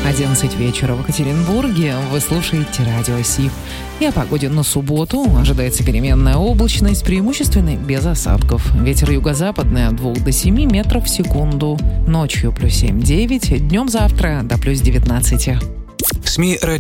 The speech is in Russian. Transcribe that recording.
11 вечера в Екатеринбурге. Вы слушаете радио СИФ. И о погоде на субботу. Ожидается переменная облачность, преимущественно без осадков. Ветер юго-западный от 2 до 7 метров в секунду. Ночью +7-9, днем завтра до +19. СМИ